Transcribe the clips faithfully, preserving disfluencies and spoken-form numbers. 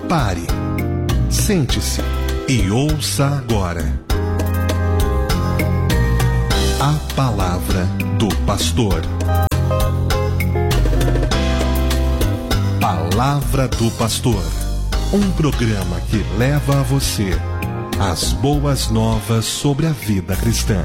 Pare, sente-se e ouça agora a palavra do pastor. Palavra do Pastor, um programa que leva a você as boas novas sobre a vida cristã.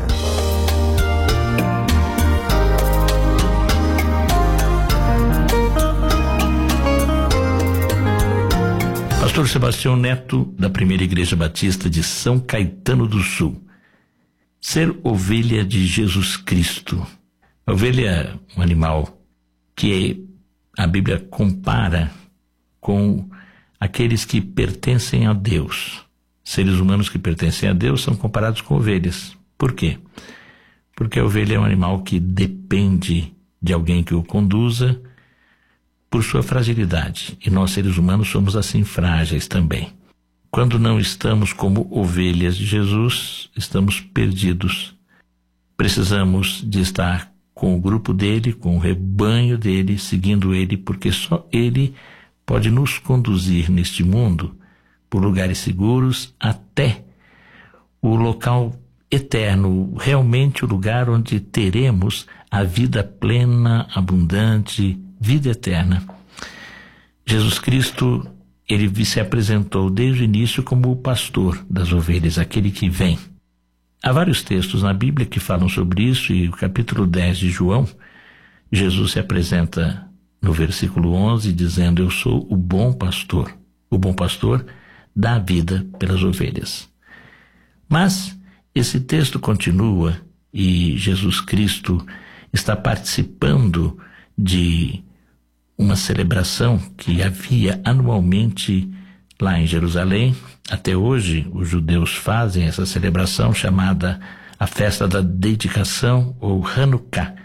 Pastor Sebastião Neto, da Primeira Igreja Batista de São Caetano do Sul. Ser ovelha de Jesus Cristo. A ovelha é um animal que a Bíblia compara com aqueles que pertencem a Deus. Seres humanos que pertencem a Deus são comparados com ovelhas. Por quê? Porque a ovelha é um animal que depende de alguém que o conduza por sua fragilidade. E nós, seres humanos, somos assim frágeis também. Quando não estamos como ovelhas de Jesus, estamos perdidos. Precisamos de estar com o grupo dele, com o rebanho dele, seguindo ele, porque só ele pode nos conduzir neste mundo por lugares seguros até o local eterno, realmente o lugar onde teremos a vida plena, abundante, vida eterna. Jesus Cristo, ele se apresentou desde o início como o pastor das ovelhas, aquele que vem. Há vários textos na Bíblia que falam sobre isso, e o capítulo dez de João, Jesus se apresenta no versículo onze, dizendo: eu sou o bom pastor. O bom pastor dá a vida pelas ovelhas. Mas esse texto continua e Jesus Cristo está participando de uma celebração que havia anualmente lá em Jerusalém. Até hoje os judeus fazem essa celebração chamada a festa da dedicação, ou Hanukkah.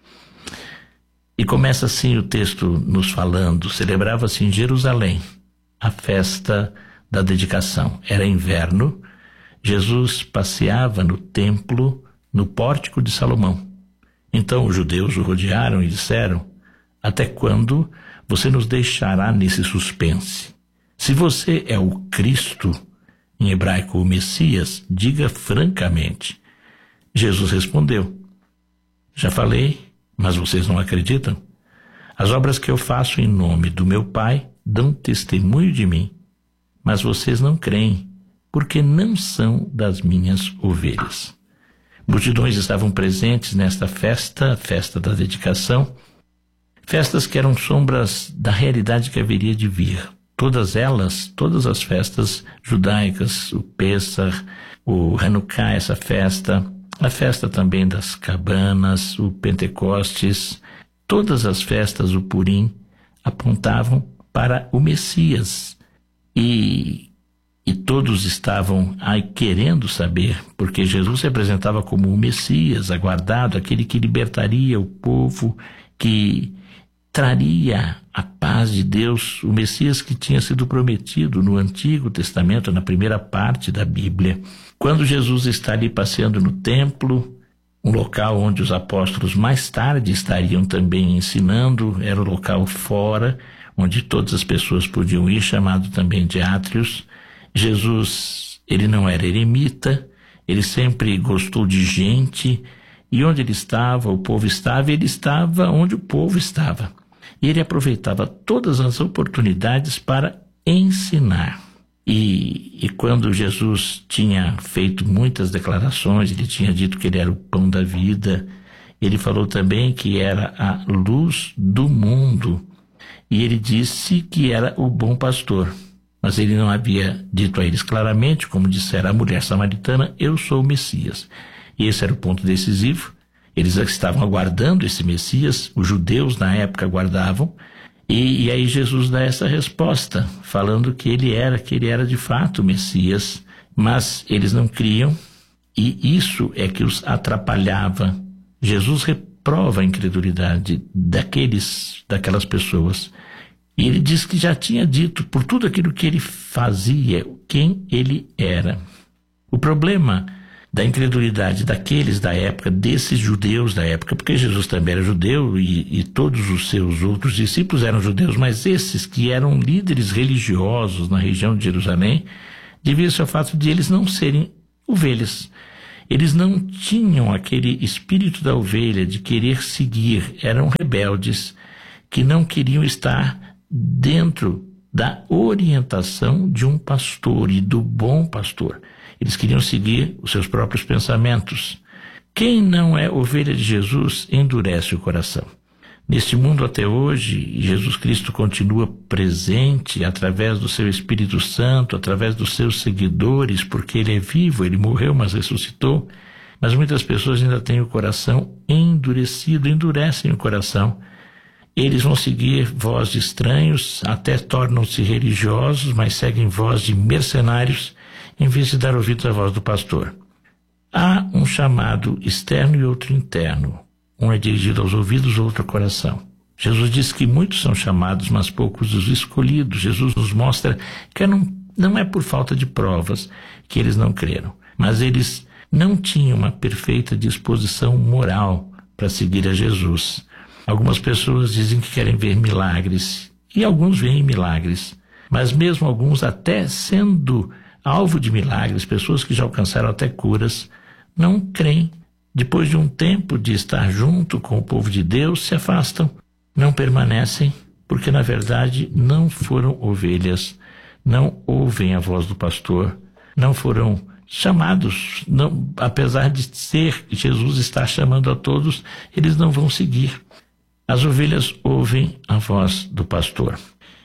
E começa assim o texto nos falando: celebrava-se em Jerusalém a festa da dedicação. Era inverno, Jesus passeava no templo, no pórtico de Salomão. Então os judeus o rodearam e disseram: até quando você nos deixará nesse suspense? Se você é o Cristo, em hebraico o Messias, diga francamente. Jesus respondeu: já falei, mas vocês não acreditam? As obras que eu faço em nome do meu Pai dão testemunho de mim, mas vocês não creem, porque não são das minhas ovelhas. Multidões estavam presentes nesta festa, a festa da dedicação, festas que eram sombras da realidade que haveria de vir. Todas elas, todas as festas judaicas, o Pêssar, o Hanukkah, essa festa, a festa também das cabanas, o Pentecostes, todas as festas, o Purim, apontavam para o Messias. E, e todos estavam aí querendo saber, porque Jesus se apresentava como o Messias aguardado, aquele que libertaria o povo, que traria a paz de Deus, o Messias que tinha sido prometido no Antigo Testamento, na primeira parte da Bíblia. Quando Jesus está ali passeando no templo, um local onde os apóstolos mais tarde estariam também ensinando, era o local fora, onde todas as pessoas podiam ir, chamado também de átrios. Jesus, ele não era eremita, ele sempre gostou de gente, e onde ele estava, o povo estava, e ele estava onde o povo estava. E ele aproveitava todas as oportunidades para ensinar. E, e quando Jesus tinha feito muitas declarações, ele tinha dito que ele era o pão da vida, ele falou também que era a luz do mundo, e ele disse que era o bom pastor. Mas ele não havia dito a eles claramente, como dissera a mulher samaritana: eu sou o Messias. E esse era o ponto decisivo. Eles estavam aguardando esse Messias, os judeus na época aguardavam, e, e aí Jesus dá essa resposta, falando que ele era, que ele era de fato o Messias, mas eles não criam, e isso é que os atrapalhava. Jesus reprova a incredulidade daqueles, daquelas pessoas, e ele diz que já tinha dito, por tudo aquilo que ele fazia, quem ele era. O problema da incredulidade daqueles da época, desses judeus da época, porque Jesus também era judeu e, e todos os seus outros discípulos eram judeus, mas esses que eram líderes religiosos na região de Jerusalém, deviam-se ao fato de eles não serem ovelhas. Eles não tinham aquele espírito da ovelha de querer seguir, eram rebeldes que não queriam estar dentro da orientação de um pastor e do bom pastor. Eles queriam seguir os seus próprios pensamentos. Quem não é ovelha de Jesus endurece o coração. Neste mundo até hoje, Jesus Cristo continua presente através do seu Espírito Santo, através dos seus seguidores, porque ele é vivo, ele morreu, mas ressuscitou. Mas muitas pessoas ainda têm o coração endurecido, endurecem o coração. Eles vão seguir voz de estranhos, até tornam-se religiosos, mas seguem voz de mercenários, em vez de dar ouvidos à voz do pastor. Há um chamado externo e outro interno. Um é dirigido aos ouvidos, outro ao coração. Jesus diz que muitos são chamados, mas poucos os escolhidos. Jesus nos mostra que não, não é por falta de provas que eles não creram, mas eles não tinham uma perfeita disposição moral para seguir a Jesus. Algumas pessoas dizem que querem ver milagres, e alguns veem milagres, mas mesmo alguns, até sendo alvo de milagres, pessoas que já alcançaram até curas, não creem. Depois de um tempo de estar junto com o povo de Deus, se afastam, não permanecem, porque na verdade não foram ovelhas, não ouvem a voz do pastor, não foram chamados, não, apesar de ser Jesus estar chamando a todos, eles não vão seguir. As ovelhas ouvem a voz do pastor.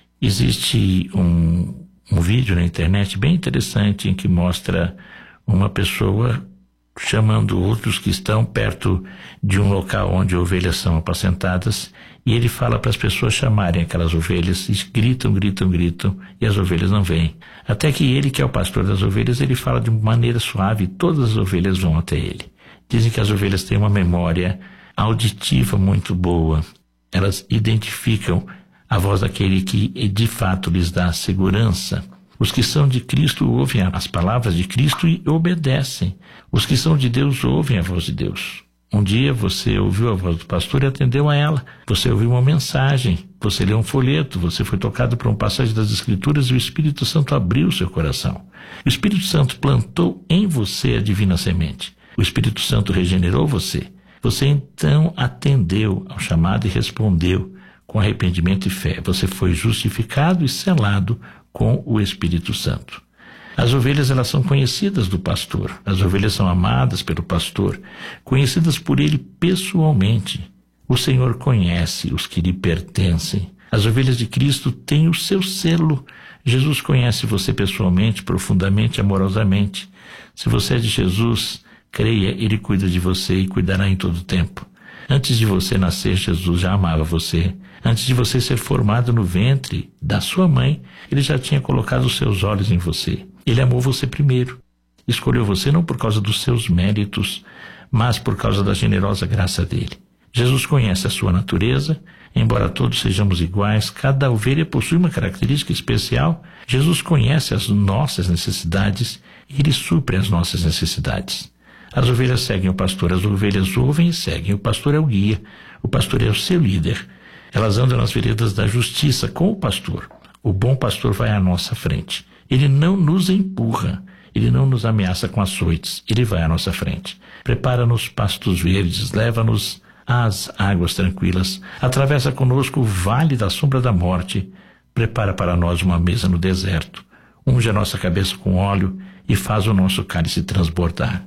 Existe um, um vídeo na internet bem interessante em que mostra uma pessoa chamando outros que estão perto de um local onde ovelhas são apacentadas, e ele fala para as pessoas chamarem aquelas ovelhas, e gritam, gritam, gritam, e as ovelhas não vêm. Até que ele, que é o pastor das ovelhas, ele fala de maneira suave, e todas as ovelhas vão até ele. Dizem que as ovelhas têm uma memória auditiva muito boa. Elas identificam a voz daquele que de fato lhes dá segurança. Os que são de Cristo ouvem as palavras de Cristo e obedecem. Os que são de Deus ouvem a voz de Deus. Um dia você ouviu a voz do pastor e atendeu a ela. Você ouviu uma mensagem, você leu um folheto, você foi tocado por uma passagem das Escrituras e o Espírito Santo abriu o seu coração. O Espírito Santo plantou em você a divina semente. O Espírito Santo regenerou você. Você então atendeu ao chamado e respondeu com arrependimento e fé. Você foi justificado e selado com o Espírito Santo. As ovelhas, elas são conhecidas do pastor. As ovelhas são amadas pelo pastor, conhecidas por ele pessoalmente. O Senhor conhece os que lhe pertencem. As ovelhas de Cristo têm o seu selo. Jesus conhece você pessoalmente, profundamente, amorosamente. Se você é de Jesus, creia, ele cuida de você e cuidará em todo o tempo. Antes de você nascer, Jesus já amava você. Antes de você ser formado no ventre da sua mãe, ele já tinha colocado os seus olhos em você. Ele amou você primeiro. Escolheu você não por causa dos seus méritos, mas por causa da generosa graça dele. Jesus conhece a sua natureza. Embora todos sejamos iguais, cada ovelha possui uma característica especial. Jesus conhece as nossas necessidades e ele supre as nossas necessidades. As ovelhas seguem o pastor, as ovelhas ouvem e seguem. O pastor é o guia, o pastor é o seu líder. Elas andam nas veredas da justiça com o pastor. O bom pastor vai à nossa frente. Ele não nos empurra, ele não nos ameaça com açoites, ele vai à nossa frente. Prepara-nos pastos verdes, leva-nos às águas tranquilas, atravessa conosco o vale da sombra da morte, prepara para nós uma mesa no deserto, unge a nossa cabeça com óleo e faz o nosso cálice transbordar.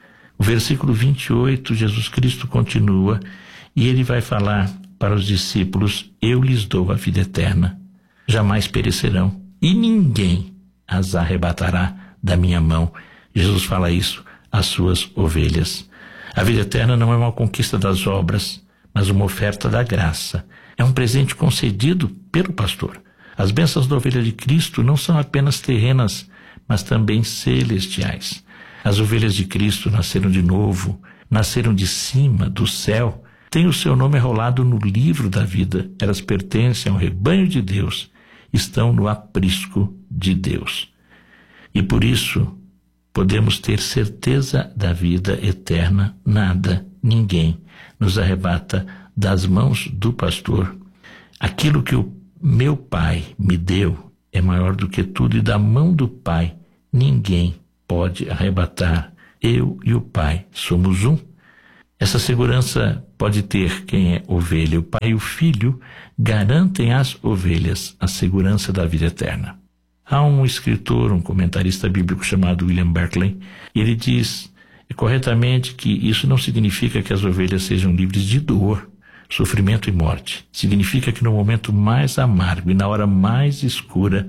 O versículo vinte e oito, Jesus Cristo continua e ele vai falar para os discípulos: eu lhes dou a vida eterna, jamais perecerão e ninguém as arrebatará da minha mão. Jesus fala isso às suas ovelhas. A vida eterna não é uma conquista das obras, mas uma oferta da graça. É um presente concedido pelo pastor. As bênçãos da ovelha de Cristo não são apenas terrenas, mas também celestiais. As ovelhas de Cristo nasceram de novo, nasceram de cima, do céu, têm o seu nome arrolado no livro da vida. Elas pertencem ao rebanho de Deus, estão no aprisco de Deus. E por isso podemos ter certeza da vida eterna. Nada, ninguém nos arrebata das mãos do pastor. Aquilo que o meu Pai me deu é maior do que tudo, e da mão do Pai ninguém pode arrebatar. Eu e o Pai somos um. Essa segurança pode ter quem é ovelha. O Pai e o Filho garantem às ovelhas a segurança da vida eterna. Há um escritor, um comentarista bíblico chamado William Barclay, e ele diz corretamente que isso não significa que as ovelhas sejam livres de dor, sofrimento e morte. Significa que no momento mais amargo e na hora mais escura,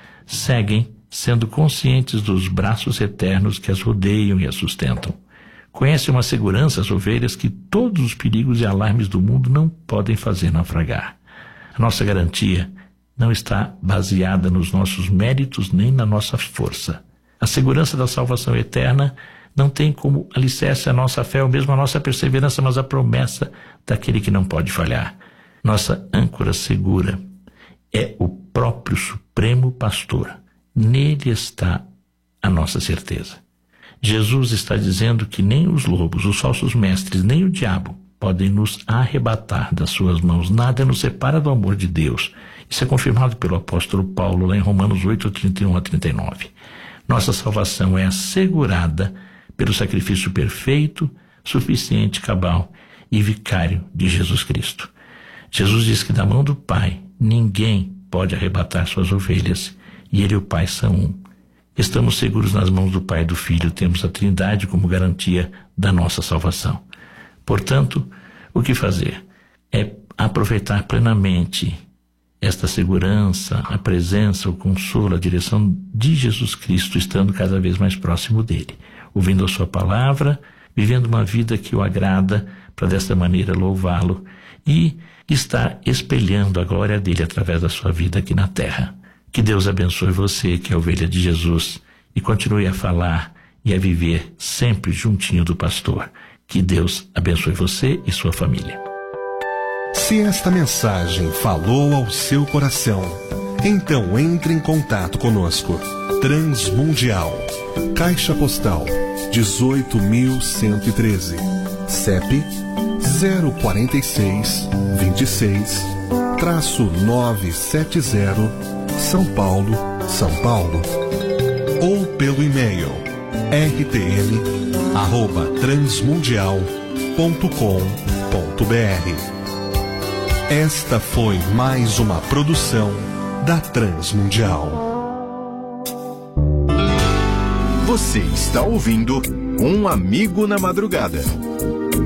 seguem sendo conscientes dos braços eternos que as rodeiam e as sustentam. Conhecem uma segurança as ovelhas que todos os perigos e alarmes do mundo não podem fazer naufragar. A nossa garantia não está baseada nos nossos méritos nem na nossa força. A segurança da salvação eterna não tem como alicerce a nossa fé ou mesmo a nossa perseverança, mas a promessa daquele que não pode falhar. Nossa âncora segura é o próprio Supremo Pastor. Nele está a nossa certeza. Jesus está dizendo que nem os lobos, os falsos mestres, nem o diabo podem nos arrebatar das suas mãos. Nada nos separa do amor de Deus. Isso é confirmado pelo apóstolo Paulo lá em Romanos oito, trinta e um a trinta e nove. Nossa salvação é assegurada pelo sacrifício perfeito, suficiente, cabal e vicário de Jesus Cristo. Jesus diz que da mão do Pai ninguém pode arrebatar suas ovelhas, e Ele e o Pai são um. Estamos seguros nas mãos do Pai e do Filho, temos a Trindade como garantia da nossa salvação. Portanto, o que fazer? É aproveitar plenamente esta segurança, a presença, o consolo, a direção de Jesus Cristo, estando cada vez mais próximo dele, ouvindo a sua palavra, vivendo uma vida que o agrada, para desta maneira louvá-lo e estar espelhando a glória dele através da sua vida aqui na terra. Que Deus abençoe você, que é a ovelha de Jesus, e continue a falar e a viver sempre juntinho do pastor. Que Deus abençoe você e sua família. Se esta mensagem falou ao seu coração, então entre em contato conosco. Transmundial, Caixa Postal dezoito mil cento e treze, C E P zero quarenta e seis, vinte e seis, traço novecentos e setenta, São Paulo, São Paulo. Ou pelo e-mail r t m arroba transmundial ponto com ponto b r. Esta foi mais uma produção da Transmundial. Você está ouvindo Um Amigo na Madrugada.